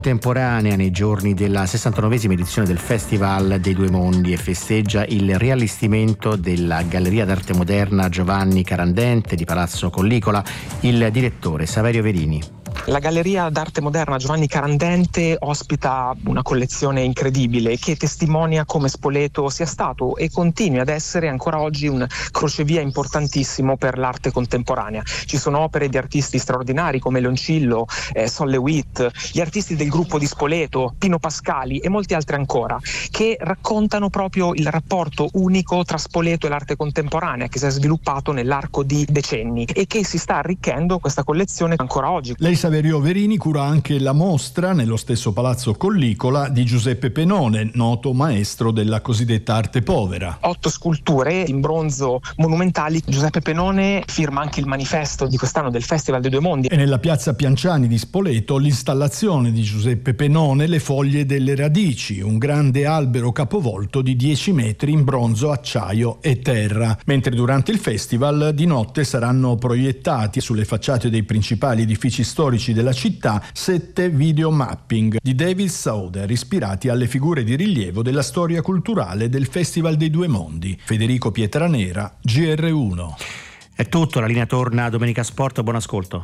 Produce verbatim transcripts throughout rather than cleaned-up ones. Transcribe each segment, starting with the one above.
Contemporanea nei giorni della sessantanovesima edizione del Festival dei Due Mondi e festeggia il riallestimento della Galleria d'Arte Moderna Giovanni Carandente di Palazzo Collicola. Il direttore Saverio Verini. La Galleria d'Arte Moderna Giovanni Carandente ospita una collezione incredibile che testimonia come Spoleto sia stato e continui ad essere ancora oggi un crocevia importantissimo per l'arte contemporanea. Ci sono opere di artisti straordinari come Leoncillo, eh, Sol LeWitt, gli artisti del gruppo di Spoleto, Pino Pascali e molti altri ancora, che raccontano proprio il rapporto unico tra Spoleto e l'arte contemporanea che si è sviluppato nell'arco di decenni e che si sta arricchendo questa collezione ancora oggi. Lei Saverio Verini cura anche la mostra nello stesso Palazzo Collicola di Giuseppe Penone, noto maestro della cosiddetta arte povera. Otto sculture in bronzo monumentali. Giuseppe Penone firma anche il manifesto di quest'anno del Festival dei Due Mondi. E nella piazza Pianciani di Spoleto l'installazione di Giuseppe Penone Le foglie delle radici, un grande albero capovolto di dieci metri in bronzo, acciaio e terra. Mentre durante il festival di notte saranno proiettati sulle facciate dei principali edifici storici della città sette videomapping di David Sauder ispirati alle figure di rilievo della storia culturale del Festival dei Due Mondi. Federico Pietranera, G R uno. È tutto, la linea torna a Domenica Sport, buon ascolto.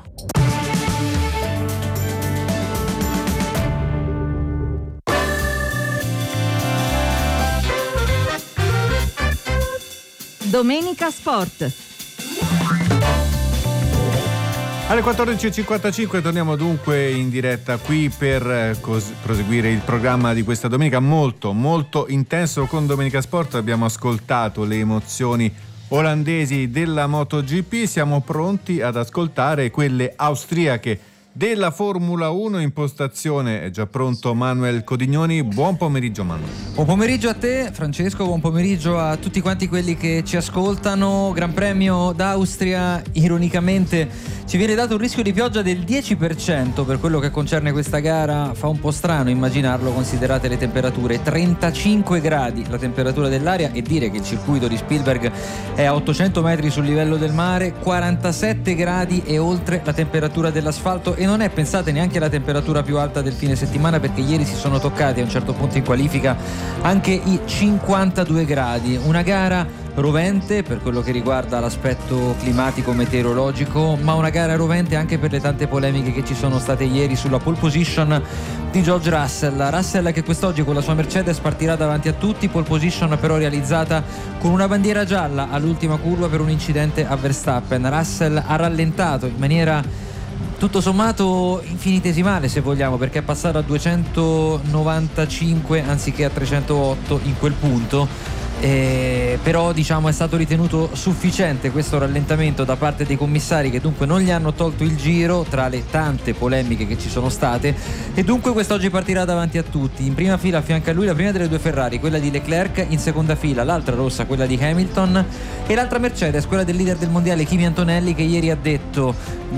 Domenica Sport. Alle quattordici e cinquantacinque torniamo dunque in diretta qui per eh, cos- proseguire il programma di questa domenica molto molto intenso con Domenica Sport. Abbiamo ascoltato le emozioni olandesi della MotoGP, siamo pronti ad ascoltare quelle austriache della Formula uno. In postazione è già pronto Manuel Codignoni. Buon pomeriggio Manuel. Buon pomeriggio a te Francesco, buon pomeriggio a tutti quanti quelli che ci ascoltano. Gran Premio d'Austria, ironicamente ci viene dato un rischio di pioggia del dieci per cento per quello che concerne questa gara. Fa un po' strano immaginarlo, considerate le temperature. Trentacinque gradi la temperatura dell'aria, e dire che il circuito di Spielberg è a ottocento metri sul livello del mare. Quarantasette gradi e oltre la temperatura dell'asfalto, e non è, pensate, neanche la temperatura più alta del fine settimana, perché ieri si sono toccati a un certo punto in qualifica anche i cinquantadue gradi. Una gara rovente per quello che riguarda l'aspetto climatico meteorologico, ma una gara rovente anche per le tante polemiche che ci sono state ieri sulla pole position di George Russell. Russell che quest'oggi con la sua Mercedes partirà davanti a tutti, pole position però realizzata con una bandiera gialla all'ultima curva per un incidente a Verstappen. Russell ha rallentato in maniera tutto sommato infinitesimale, se vogliamo, perché è passato a duecentonovantacinque anziché a trecentootto in quel punto. Eh, però diciamo è stato ritenuto sufficiente questo rallentamento da parte dei commissari, che dunque non gli hanno tolto il giro tra le tante polemiche che ci sono state, e dunque quest'oggi partirà davanti a tutti. In prima fila a fianco a lui la prima delle due Ferrari, quella di Leclerc, in seconda fila l'altra rossa, quella di Hamilton, e l'altra Mercedes, quella del leader del mondiale Kimi Antonelli, che ieri ha detto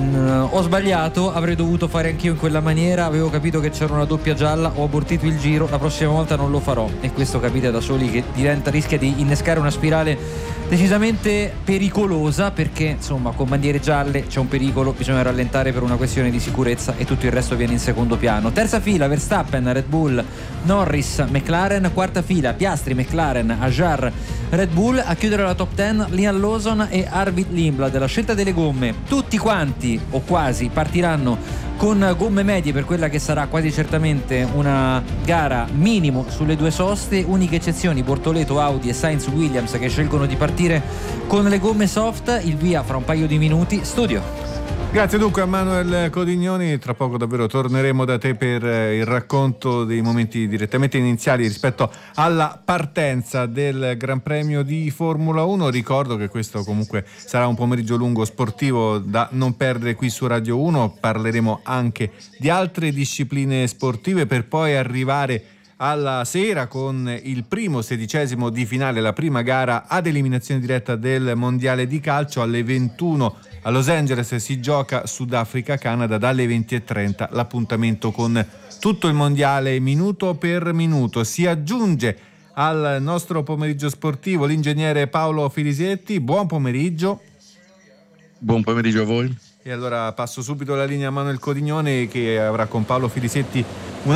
ho sbagliato, avrei dovuto fare anch'io in quella maniera, avevo capito che c'era una doppia gialla, ho abortito il giro, la prossima volta non lo farò. E questo capite da soli che diventa, rischia di innescare una spirale decisamente pericolosa, perché insomma con bandiere gialle c'è un pericolo, bisogna rallentare per una questione di sicurezza e tutto il resto viene in secondo piano. Terza fila Verstappen, Red Bull, Norris, McLaren. Quarta fila Piastri, McLaren, Hajar, Red Bull. A chiudere la top dieci Liam Lawson e Arvid Lindblad. La scelta delle gomme, tutti quanti o quasi partiranno con gomme medie per quella che sarà quasi certamente una gara minimo sulle due soste. Uniche eccezioni Bortoleto, Audi e Sainz Williams, che scelgono di partire con le gomme soft. Il via fra un paio di minuti. Studio. Grazie dunque a Manuel Codignoni, tra poco davvero torneremo da te per il racconto dei momenti direttamente iniziali rispetto alla partenza del Gran Premio di Formula uno. Ricordo che questo comunque sarà un pomeriggio lungo sportivo da non perdere qui su Radio uno. Parleremo anche di altre discipline sportive per poi arrivare alla sera con il primo sedicesimo di finale, la prima gara ad eliminazione diretta del mondiale di calcio. Alle ventuno a Los Angeles si gioca Sudafrica-Canada, dalle venti e trenta l'appuntamento con tutto il mondiale minuto per minuto. Si aggiunge al nostro pomeriggio sportivo l'ingegnere Paolo Filisetti. Buon pomeriggio. Buon pomeriggio a voi. E allora passo subito la linea a Manuel Codignoni, che avrà con Paolo Filisetti